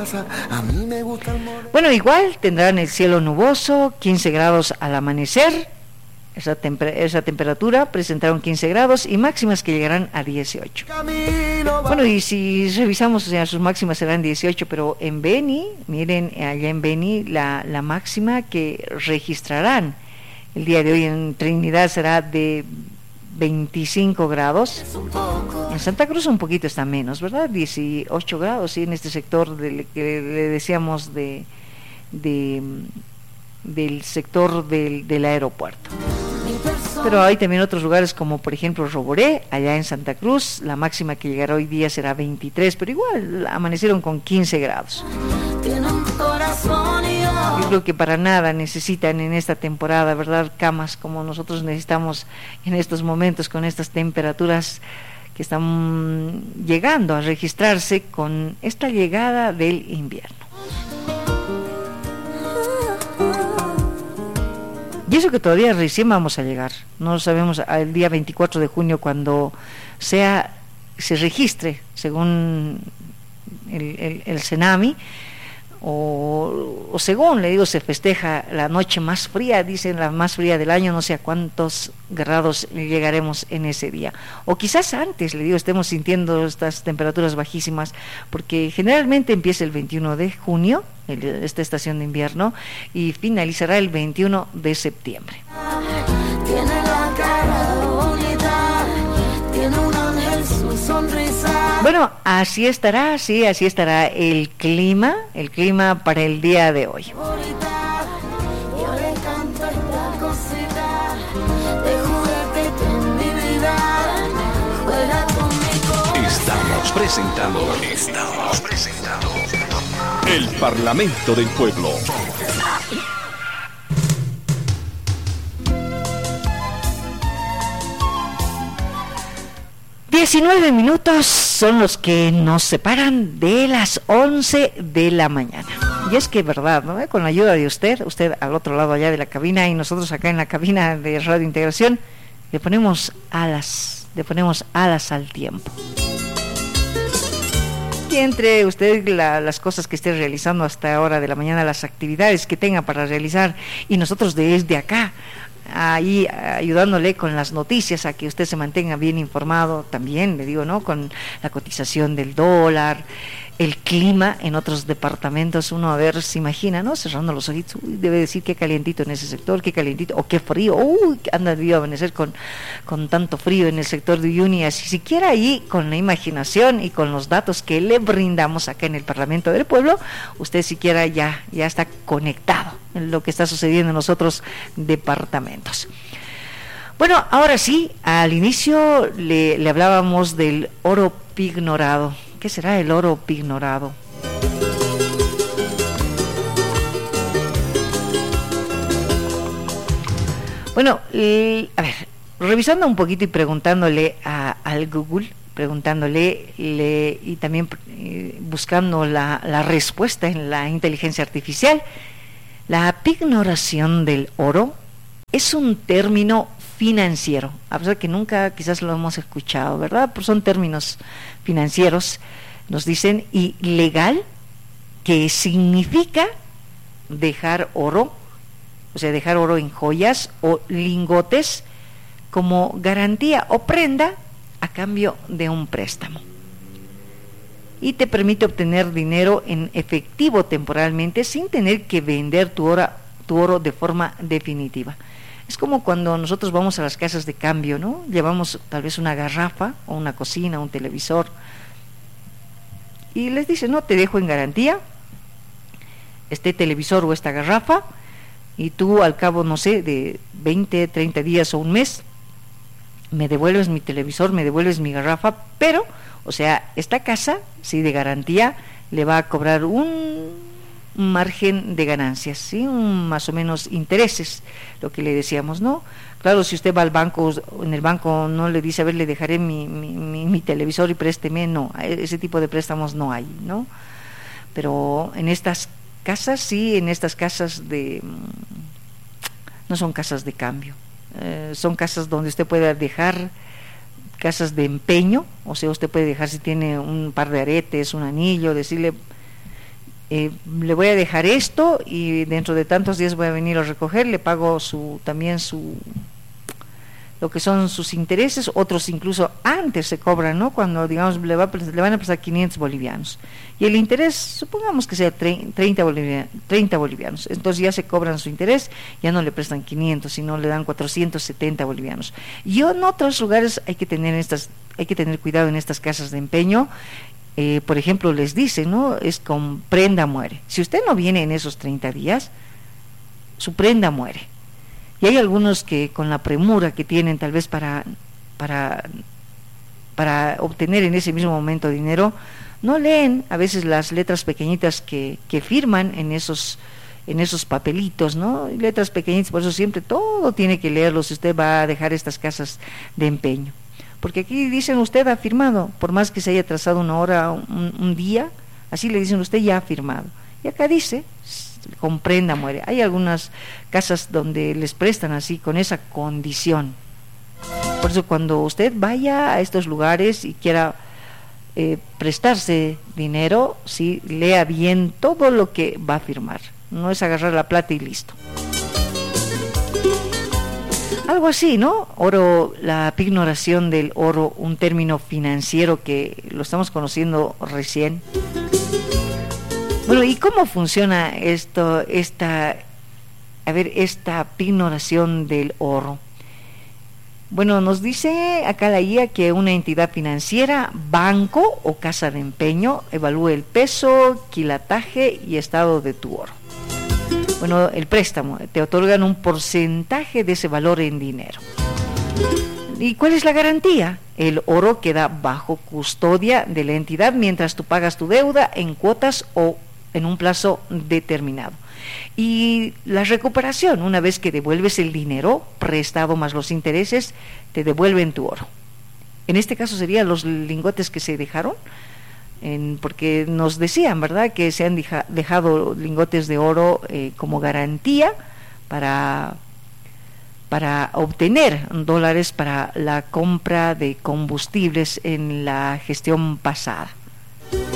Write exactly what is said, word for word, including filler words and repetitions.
Bueno, igual tendrán el cielo nuboso, quince grados al amanecer, esa, temper- esa temperatura presentaron quince grados y máximas que llegarán a dieciocho. Bueno, y si revisamos, o sea, sus máximas serán dieciocho, pero en Beni, miren, allá en Beni, la, la máxima que registrarán el día de hoy en Trinidad será de veinticinco grados. En Santa Cruz un poquito está menos, ¿verdad? dieciocho grados, sí, en este sector del, que le decíamos de, de del sector del, del aeropuerto. Pero hay también otros lugares como por ejemplo Roboré, allá en Santa Cruz, la máxima que llegará hoy día será veintitrés, pero igual amanecieron con quince grados. Yo creo que para nada necesitan en esta temporada, ¿verdad?, camas como nosotros necesitamos en estos momentos con estas temperaturas que están llegando a registrarse con esta llegada del invierno. Y eso que todavía recién vamos a llegar, no sabemos al día veinticuatro de junio cuando sea, se registre, según el, el, el Senami, o, o según, le digo, se festeja la noche más fría, dicen la más fría del año, no sé a cuántos grados llegaremos en ese día. O quizás antes, le digo, estemos sintiendo estas temperaturas bajísimas, porque generalmente empieza el veintiuno de junio, el, esta estación de invierno, y finalizará el veintiuno de septiembre. Tiene la cara bonita, tiene un ángel, su sonrisa. Bueno, así estará, sí, así estará el clima, el clima para el día de hoy. Estamos presentando, estamos presentando el Parlamento del Pueblo. diecinueve minutos son los que nos separan de las once de la mañana. Y es que verdad, ¿no? Con la ayuda de usted, usted al otro lado allá de la cabina y nosotros acá en la cabina de Radio Integración, le ponemos alas, le ponemos alas al tiempo. Y entre usted la, las cosas que esté realizando hasta ahora de la mañana, las actividades que tenga para realizar, y nosotros desde acá, ahí ayudándole con las noticias a que usted se mantenga bien informado también, le digo, ¿no? Con la cotización del dólar, el clima en otros departamentos, uno a ver, se imagina, ¿no? Cerrando los ojitos, uy, debe decir qué calientito en ese sector, qué calientito, o qué frío, uy, anda debió amanecer con, con tanto frío en el sector de Uyuni, así siquiera ahí con la imaginación y con los datos que le brindamos acá en el Parlamento del Pueblo, usted siquiera ya, ya está conectado en lo que está sucediendo en los otros departamentos. Bueno, ahora sí, al inicio le, le hablábamos del oro pignorado. ¿Qué será el oro pignorado? Bueno, eh, a ver, revisando un poquito y preguntándole a, al Google, preguntándole le, y también eh, buscando la, la respuesta en la inteligencia artificial, la pignoración del oro es un término financiero, a pesar que nunca quizás lo hemos escuchado, ¿verdad? Pero son términos financieros, nos dicen, y legal, que significa dejar oro, o sea, dejar oro en joyas o lingotes como garantía o prenda a cambio de un préstamo. Y te permite obtener dinero en efectivo temporalmente sin tener que vender tu oro, tu oro de forma definitiva. Es como cuando nosotros vamos a las casas de cambio, ¿no? Llevamos tal vez una garrafa o una cocina, un televisor, y les dicen, no, te dejo en garantía este televisor o esta garrafa, y tú al cabo, no sé, de veinte, treinta días o un mes, me devuelves mi televisor, me devuelves mi garrafa, pero, o sea, esta casa, sí, de garantía, le va a cobrar un margen de ganancias, ¿sí? Un, más o menos intereses, lo que le decíamos, ¿no? Claro, si usted va al banco, en el banco no le dice, a ver, le dejaré mi, mi, mi, mi televisor y présteme, no, ese tipo de préstamos no hay, ¿no? Pero en estas casas, sí, en estas casas de, no son casas de cambio, eh, son casas donde usted puede dejar, casas de empeño, o sea, usted puede dejar si tiene un par de aretes, un anillo, decirle, eh, le voy a dejar esto y dentro de tantos días voy a venir a recoger, le pago su también su lo que son sus intereses, otros incluso antes se cobran, ¿no? Cuando, digamos, le, va, le van a prestar quinientos bolivianos. Y el interés, supongamos que sea treinta bolivianos. Entonces ya se cobran su interés, ya no le prestan quinientos, sino le dan cuatrocientos setenta bolivianos. Y en otros lugares hay que tener estas, hay que tener cuidado en estas casas de empeño. Eh, por ejemplo, les dicen, ¿no? Es con prenda muere. Si usted no viene en esos treinta días, su prenda muere. Y hay algunos que con la premura que tienen tal vez para, para, para obtener en ese mismo momento dinero, no leen a veces las letras pequeñitas que, que firman en esos, en esos papelitos, ¿no? Letras pequeñitas, por eso siempre todo tiene que leerlo si usted va a dejar estas casas de empeño. Porque aquí dicen usted ha firmado, por más que se haya trazado una hora, un, un día, así le dicen usted ya ha firmado. Y acá dice, con prenda muere. Hay algunas casas donde les prestan así, con esa condición. Por eso cuando usted vaya a estos lugares y quiera eh, prestarse dinero, sí, lea bien todo lo que va a firmar. No es agarrar la plata y listo. Algo así, ¿no? Oro, la pignoración del oro, un término financiero que lo estamos conociendo recién. Bueno, ¿y cómo funciona esto, esta, a ver, esta pignoración del oro? Bueno, nos dice acá la guía que una entidad financiera, banco o casa de empeño, evalúe el peso, quilataje y estado de tu oro. Bueno, el préstamo, te otorgan un porcentaje de ese valor en dinero. ¿Y cuál es la garantía? El oro queda bajo custodia de la entidad mientras tú pagas tu deuda en cuotas o en un plazo determinado. Y la recuperación, una vez que devuelves el dinero prestado más los intereses, te devuelven tu oro. En este caso serían los lingotes que se dejaron, en, porque nos decían, ¿verdad?, que se han deja, dejado lingotes de oro eh, como garantía para, para obtener dólares para la compra de combustibles en la gestión pasada.